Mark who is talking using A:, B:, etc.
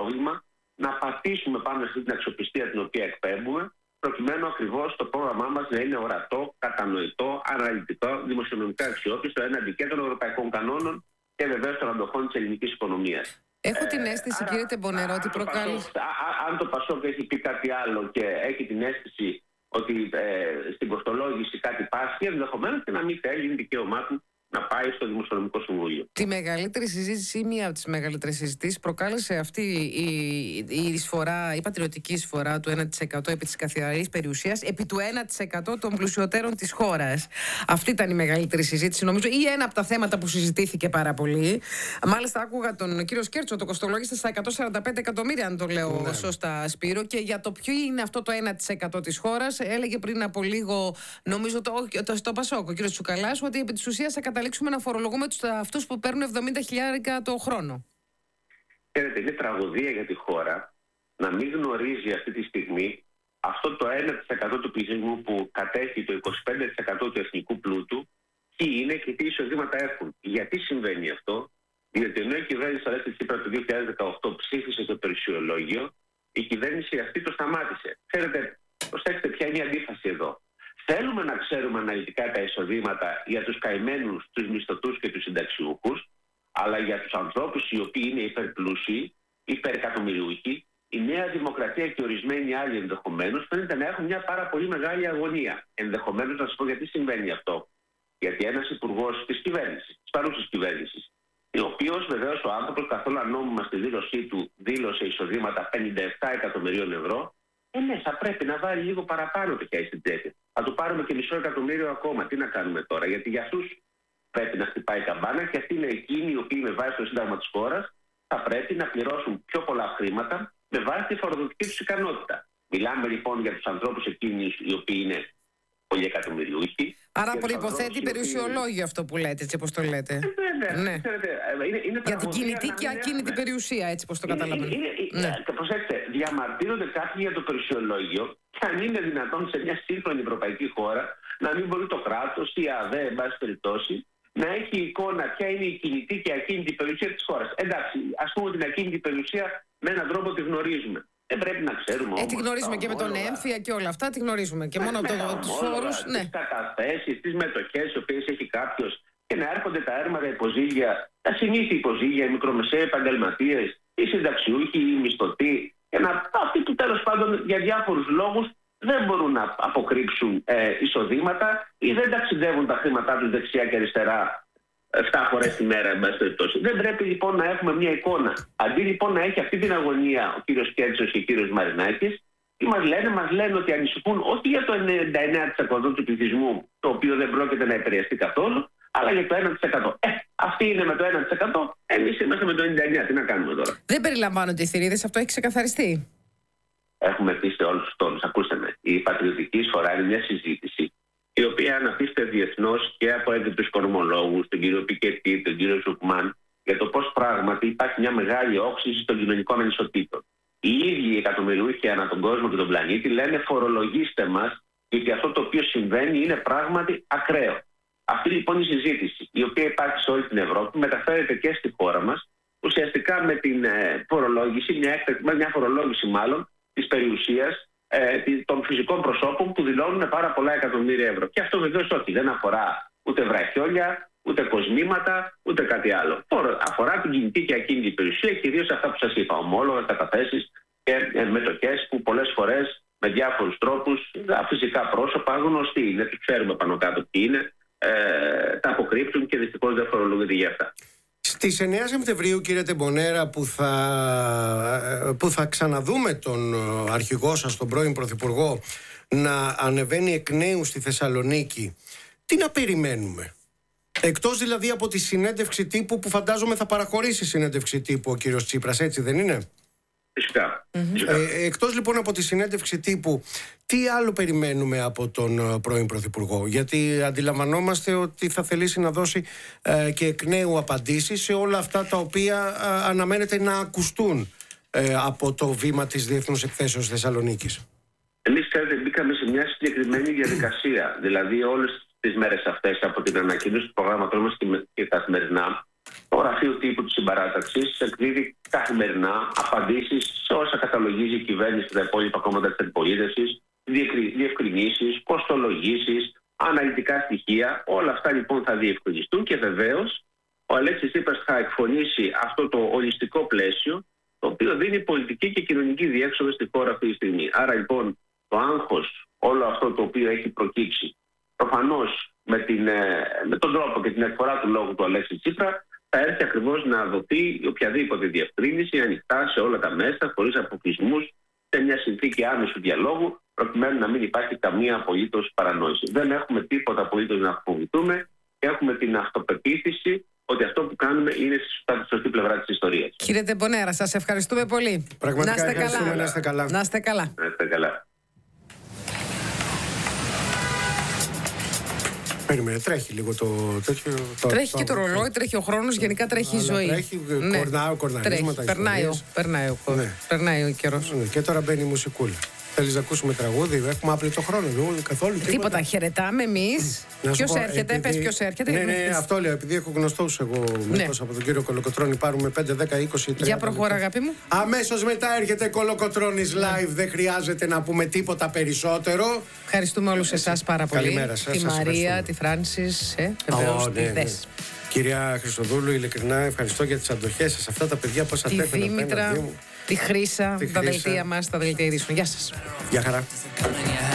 A: πρόβλημα, να πατήσουμε πάνω στην αξιοπιστία την οποία εκπέμπουμε, προκειμένου ακριβώς το πρόγραμμά μας να είναι ορατό, κατανοητό, αναλυτικό, δημοσιονομικά αξιόπιστο, έναντι και των ευρωπαϊκών κανόνων και βεβαίως των αντοχών της ελληνικής οικονομίας.
B: Έχω την αίσθηση, κύριε Τεμπονέρο, ότι προκάλεσε.
A: Αν το Πασόκ έχει πει κάτι άλλο και έχει την αίσθηση ότι στην κοστολόγηση κάτι πάσχει, ενδεχομένως και να μην θέλει, είναι δικαίωμά του να πάει στο Δημοσιονομικό Συμβούλιο.
B: Τη μεγαλύτερη συζήτηση ή μία από τις μεγαλύτερες συζητήσεις προκάλεσε αυτή η εισφορά, η πατριωτική εισφορά του 1% επί της καθαρής περιουσίας, επί του 1% των πλουσιωτέρων της χώρας. Αυτή ήταν η μεγαλύτερη συζήτηση, νομίζω, ή ένα από τα θέματα που συζητήθηκε πάρα πολύ. Μάλιστα, άκουγα τον κύριο Σκέρτσο, το κοστολόγησε στα 145 εκατομμύρια, αν το λέω σωστά, Σπύρο, και για το ποιο είναι αυτό το 1% της χώρας, έλεγε πριν από λίγο, νομίζω, στο Πασόκ, ο κύριος Τσουκαλάς, ότι επί της ουσίας θα καταλήξουμε να φορολογούμε αυτούς που παίρνουν 70.000 το χρόνο.
A: Ξέρετε, είναι τραγωδία για τη χώρα να μην γνωρίζει αυτή τη στιγμή αυτό το 1% του πληθυσμού που κατέχει το 25% του εθνικού πλούτου, ποιοι είναι και τι εισοδήματα έχουν. Γιατί συμβαίνει αυτό? Διότι ενώ η κυβέρνηση Αλέξη Τσίπρα το 2018 ψήφισε το περιουσιολόγιο, η κυβέρνηση αυτή το σταμάτησε. Ξέρετε, προσέξτε ποια είναι η αντίφαση εδώ. Θέλουμε να ξέρουμε αναλυτικά τα εισοδήματα για τους καημένους, τους μισθωτούς και τους συνταξιούχους, αλλά για τους ανθρώπους οι οποίοι είναι υπερπλούσιοι, υπερεκατομμυριούχοι, η Νέα Δημοκρατία και ορισμένοι άλλοι ενδεχομένως φαίνεται να έχουν μια πάρα πολύ μεγάλη αγωνία. Ενδεχομένως να σας πω γιατί συμβαίνει αυτό. Γιατί ένας υπουργός της κυβέρνησης, της παρούσης κυβέρνησης, ο οποίος βεβαίως ο άνθρωπος καθόλου ανώμημα στη δήλωσή του δήλωσε εισοδήματα 57 εκατομμυρίων ευρώ, ναι, θα πρέπει να βάλει λίγο παραπάνω το χέρι στην τσέπη. Θα του πάρουμε και μισό εκατομμύριο ακόμα. Τι να κάνουμε τώρα? Γιατί για αυτούς πρέπει να χτυπάει η καμπάνα και αυτοί είναι εκείνοι οι οποίοι με βάση το Σύνταγμα της χώρας θα πρέπει να πληρώσουν πιο πολλά χρήματα με βάση τη φοροδοτική τους ικανότητα. Μιλάμε λοιπόν για τους ανθρώπους εκείνους οι οποίοι είναι πολυεκατομμυριούχοι.
B: Άρα προϋποθέτει περιουσιολόγιο αυτό που λέτε, έτσι όπως το λέτε.
A: Βέβαια.
B: Ναι.
A: Είναι
B: για την κινητή και ακίνητη περιουσία, έτσι όπως το καταλαβαίνω.
A: Προσέξτε, διαμαρτύρονται κάποιοι για το περιουσιολόγιο και αν είναι δυνατόν σε μια σύγχρονη ευρωπαϊκή χώρα να μην μπορεί το κράτος ή η ΑΔΕ, εν πάση περιπτώσει, να έχει εικόνα ποια είναι η κινητή και ακίνητη περιουσία της χώρας. Εντάξει, ας πούμε την ακίνητη περιουσία με έναν τρόπο τη γνωρίζουμε. Δεν πρέπει να ξέρουμε.
B: Τη γνωρίζουμε και με τον έμφυα και όλα αυτά, τη γνωρίζουμε. Και μόνο από τους φόρους.
A: Τις καταθέσεις, τις μετοχές, τις οποίες έχει κάποιος, και να έρχονται τα έρματα υποζύγια, τα συνήθεια υποζύγια, οι μικρομεσαίοι επαγγελματίες, οι συνταξιούχοι, οι μισθωτοί, και αυτοί που τέλος πάντων για διάφορους λόγους δεν μπορούν να αποκρύψουν εισοδήματα ή δεν ταξιδεύουν τα χρήματά τους δεξιά και αριστερά 7 φορές τη μέρα, εν πάση περιπτώσει. Δεν πρέπει λοιπόν να έχουμε μια εικόνα. Αντί λοιπόν να έχει αυτή την αγωνία ο κύριος Κέρτσος και ο κύριος Μαρινάκης, τι μας λένε ότι ανησυχούν όχι για το 99% του πληθυσμού, το οποίο δεν πρόκειται να επηρεαστεί καθόλου, αλλά για το 1%. Αυτοί είναι με το 1%, εμείς είμαστε με το 99%. Τι να κάνουμε τώρα?
B: Δεν περιλαμβάνονται οι θηρίδες, αυτό έχει ξεκαθαριστεί.
A: Έχουμε πει σε όλους τους τόνους. Ακούστε με. Η πατριωτική εισφορά είναι μια συζήτηση η οποία αναπτύσσεται διεθνώς και από έγκριτους οικονομολόγους, τον κύριο Πικετή, τον κύριο Ζουκμάν, για το πώς πράγματι υπάρχει μια μεγάλη όξυση των κοινωνικών ανισοτήτων. Οι ίδιοι οι εκατομμυριούχοι ανά τον κόσμο και τον πλανήτη λένε φορολογήστε μας, γιατί αυτό το οποίο συμβαίνει είναι πράγματι ακραίο. Αυτή λοιπόν η συζήτηση, η οποία υπάρχει σε όλη την Ευρώπη, μεταφέρεται και στη χώρα μας, ουσιαστικά με την φορολόγηση, μια φορολόγηση μάλλον της περιουσίας των φυσικών προσώπων που δηλώνουν πάρα πολλά εκατομμύρια ευρώ. Και αυτό βεβαίως όχι, δεν αφορά ούτε βραχιόλια, ούτε κοσμήματα, ούτε κάτι άλλο. Τώρα αφορά την κινητή και ακίνητη περιουσία, κυρίως αυτά που σας είπα, ομόλογα, καταθέσεις και μετοχές που πολλές φορές με διάφορους τρόπους φυσικά πρόσωπα γνωστοί είναι, τους ξέρουμε πάνω κάτω τι είναι, τα αποκρύπτουν και δυστυχώς δεν φορολογούνται για αυτά.
C: Στις 9 Σεπτεμβρίου, κύριε Τεμπονέρα, που θα ξαναδούμε τον αρχηγό σας, τον πρώην Πρωθυπουργό, να ανεβαίνει εκ νέου στη Θεσσαλονίκη, τι να περιμένουμε? Εκτός δηλαδή από τη συνέντευξη τύπου που φαντάζομαι θα παραχωρήσει συνέντευξη τύπου ο κύριος Τσίπρας, έτσι δεν είναι?
A: Φυσικά.
C: Εκτός λοιπόν από τη συνέντευξη τύπου, τι άλλο περιμένουμε από τον πρώην Πρωθυπουργό? Γιατί αντιλαμβανόμαστε ότι θα θελήσει να δώσει και εκ νέου απαντήσεις σε όλα αυτά τα οποία αναμένεται να ακουστούν από το βήμα της Διεθνούς Εκθέσεως Θεσσαλονίκης.
A: Εμείς, ξέρετε, μπήκαμε σε μια συγκεκριμένη διαδικασία. Δηλαδή όλες τις μέρες αυτές από την ανακοίνωση του προγράμματος μας και καθημερινά, γραφείο τύπου της Συμπαράταξης εκδίδει καθημερινά απαντήσεις σε όσα καταλογίζει η κυβέρνηση και τα υπόλοιπα κόμματα της αντιπολίτευσης, διευκρινήσεις, κοστολογήσεις, αναλυτικά στοιχεία. Όλα αυτά λοιπόν θα διευκρινιστούν και βεβαίως ο Αλέξης Τσίπρας θα εκφωνήσει αυτό το ολιστικό πλαίσιο, το οποίο δίνει πολιτική και κοινωνική διέξοδο στη χώρα αυτή τη στιγμή. Άρα λοιπόν το άγχος, όλο αυτό το οποίο έχει προκύψει, προφανώς με τον τρόπο και την εκφορά του λόγου του Αλέξη Τσίπρα, θα έρθει ακριβώς να δοθεί οποιαδήποτε διευκρίνηση ανοιχτά σε όλα τα μέσα, χωρίς αποκλεισμούς, σε μια συνθήκη άμεσου διαλόγου, προκειμένου να μην υπάρχει καμία απολύτως παρανόηση. Δεν έχουμε τίποτα απολύτως να φοβηθούμε και έχουμε την αυτοπεποίθηση ότι αυτό που κάνουμε είναι στη σωστή πλευρά της ιστορίας.
B: Κύριε Τεμπονέρα, σας ευχαριστούμε πολύ.
C: Πραγματικά ευχαριστούμε. Να είστε καλά.
B: Να είστε καλά.
A: Να είστε καλά.
C: Περίμενε, τρέχει λίγο το τέτοιο.
B: Τρέχει και το ρολόι, τρέχει ο χρόνος, γενικά τρέχει η ζωή.
C: Τρέχει, κορναρίσματα.
B: Περνάει ο καιρός.
C: Και τώρα μπαίνει η μουσικούλα. Θέλεις να ακούσουμε τραγούδι, έχουμε άπλητο χρόνο, καθόλου
B: τίποτα. Χαιρετάμε εμείς. Ποιος έρχεται, πες ποιος έρχεται.
C: Ναι, αυτό λέω, επειδή έχω γνωστούς εγώ μήπως από τον κύριο Κολοκοτρώνη, πάρουμε 5, 10, 20, 30.
B: Για προχώρα, αγάπη μου.
C: Αμέσως μετά έρχεται Κολοκοτρώνης live, δεν χρειάζεται να πούμε τίποτα περισσότερο.
B: Ευχαριστούμε όλους εσάς πάρα πολύ.
C: Καλημέρα σας.
B: Τη Μαρία, τη Φράνσις, βεβαίως τη Δες.
C: Κυρία Χριστοδούλου, ειλικρινά ευχαριστώ για τις αντοχές σας. Αυτά τα παιδιά πώς αντέχουν.
B: Τη Δήμητρα, τη Χρύσα, τα δελτία μας, τα δελτία ειδήσεων. Γεια σας.
C: Γεια χαρά.